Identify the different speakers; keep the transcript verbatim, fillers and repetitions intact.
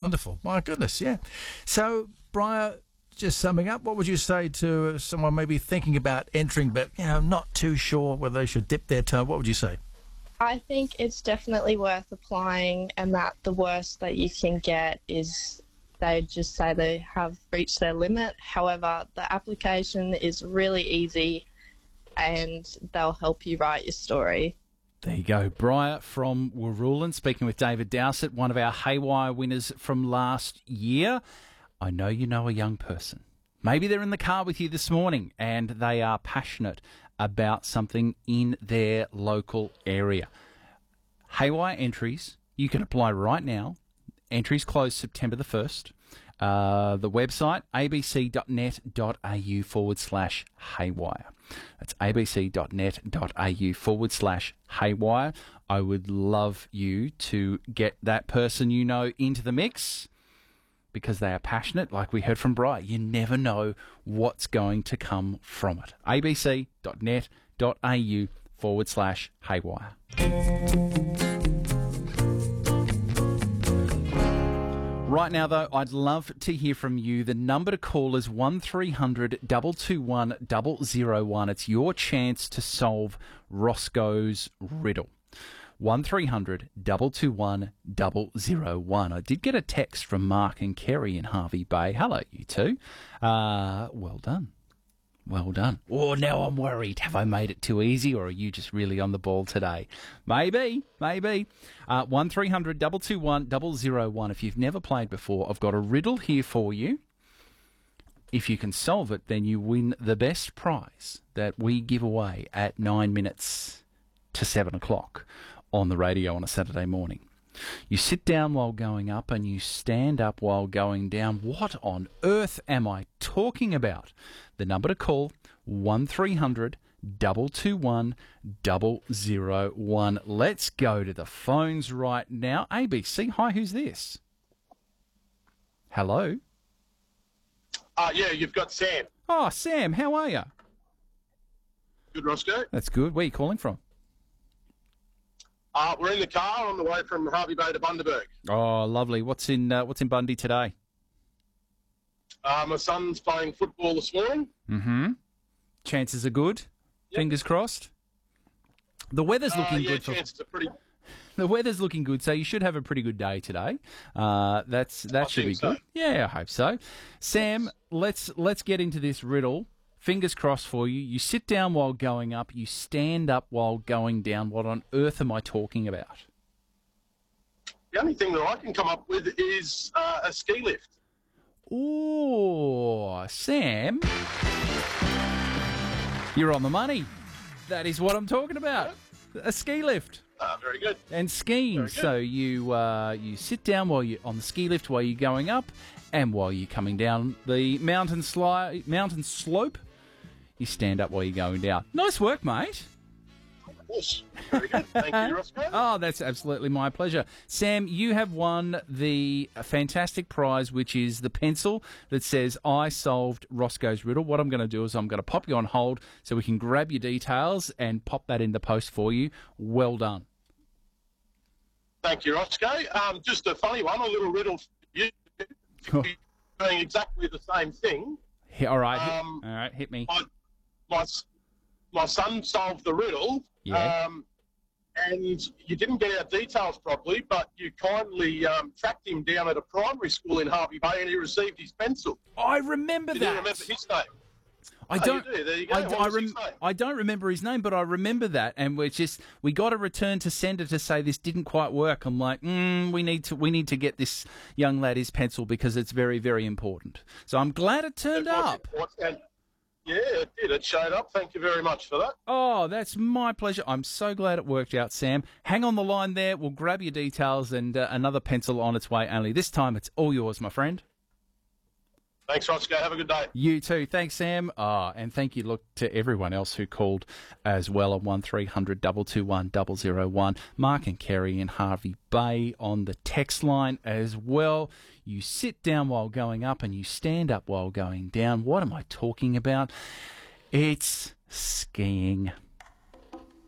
Speaker 1: wonderful. My goodness, yeah. So, Briar, just summing up, what would you say to someone maybe thinking about entering but, you know, not too sure whether they should dip their toe? What would you say?
Speaker 2: I think it's definitely worth applying, and that the worst that you can get is they just say they have reached their limit. However, the application is really easy and they'll help you write your story.
Speaker 3: There you go. Briar from Warrulan speaking with David Dowsett, one of our Haywire winners from last year. I know you know a young person. Maybe they're in the car with you this morning and they are passionate about something in their local area. Haywire entries, you can apply right now. Entries close September the first. Uh, the website, abc.net.au forward slash haywire. That's abc.net.au forward slash haywire. I would love you to get that person you know into the mix, because they are passionate, like we heard from Briar. You never know what's going to come from it. abc.net.au forward slash haywire. Right now, though, I'd love to hear from you. The number to call is one three hundred two two one zero zero one. It's your chance to solve Roscoe's riddle. one three hundred two two one zero zero one. I did get a text from Mark and Kerry in Hervey Bay. Hello, you two. Uh, well done. Well done. Oh, now I'm worried. Have I made it too easy, or are you just really on the ball today? Maybe, maybe. Uh, one three hundred two two one zero zero one. If you've never played before, I've got a riddle here for you. If you can solve it, then you win the best prize that we give away at nine minutes to seven o'clock on the radio on a Saturday morning. You sit down while going up and you stand up while going down. What on earth am I talking about? The number to call, one three hundred two two one zero zero one. Let's go to the phones right now. A B C, hi, who's this? Hello?
Speaker 4: Uh, yeah, you've got Sam.
Speaker 3: Oh, Sam, how are you?
Speaker 4: Good, Roscoe.
Speaker 3: That's good. Where are you calling from?
Speaker 4: Uh, we're in the car on the way from Hervey Bay to Bundaberg.
Speaker 3: Oh, lovely. What's in uh, what's in Bundy today?
Speaker 4: Uh, my son's playing football this morning.
Speaker 3: Mm-hmm. Chances are good. Yep. Fingers crossed. The weather's looking
Speaker 4: uh, yeah,
Speaker 3: good. For,
Speaker 4: chances are pretty...
Speaker 3: The weather's looking good, so you should have a pretty good day today. Uh, that's that
Speaker 4: I
Speaker 3: should be
Speaker 4: so.
Speaker 3: good. Yeah, I hope so. Sam, yes. let's let's get into this riddle. Fingers crossed for you. You sit down while going up. You stand up while going down. What on earth am I talking about?
Speaker 4: The only thing that I can come up with is uh, a ski lift.
Speaker 3: Ooh, Sam, you're on the money. That is what I'm talking about. A ski lift.
Speaker 4: Uh, very good.
Speaker 3: And skiing. So you uh, you sit down while you on the ski lift while you're going up, and while you're coming down the mountain sli- mountain slope, you stand up while you're going down. Nice work, mate.
Speaker 4: Yes, very good. Thank you, Roscoe.
Speaker 3: Oh, that's absolutely my pleasure. Sam, you have won the fantastic prize, which is the pencil that says, I solved Roscoe's riddle. What I'm going to do is I'm going to pop you on hold so we can grab your details and pop that in the post for you. Well done.
Speaker 4: Thank you, Roscoe. Um, just a funny one, a little riddle for you. Doing exactly the same thing.
Speaker 3: Yeah, all right,
Speaker 4: Um,
Speaker 3: hit, all right, hit me.
Speaker 4: My, my, my son solved the riddle,
Speaker 3: Yeah.
Speaker 4: um, and you didn't get our details properly, but you kindly um, tracked him down at a primary school in Hervey Bay, and he received his pencil.
Speaker 3: I remember
Speaker 4: You
Speaker 3: that.
Speaker 4: didn't remember his name.
Speaker 3: I
Speaker 4: Oh,
Speaker 3: don't.
Speaker 4: you do. There you go.
Speaker 3: I,
Speaker 4: What
Speaker 3: I,
Speaker 4: was
Speaker 3: rem-
Speaker 4: his name?
Speaker 3: I don't remember his name, but I remember that, and we're just we got a return to sender to say this didn't quite work. I'm like, mm, we need to we need to get this young lad his pencil because it's very very important. So I'm glad it turned
Speaker 4: It was
Speaker 3: up.
Speaker 4: important. Yeah, it did. It showed up. Thank you very much for that.
Speaker 3: Oh, that's my pleasure. I'm so glad it worked out, Sam. Hang on the line there. We'll grab your details and uh, another pencil on its way. Only this time, it's all yours, my friend.
Speaker 4: Thanks, Roscoe. Have a good day.
Speaker 3: You too. Thanks, Sam. Ah, and thank you, look, to everyone else who called as well on one three hundred two two one zero zero one. Mark and Kerry and Hervey Bay on the text line as well. You sit down while going up and you stand up while going down. What am I talking about? It's skiing.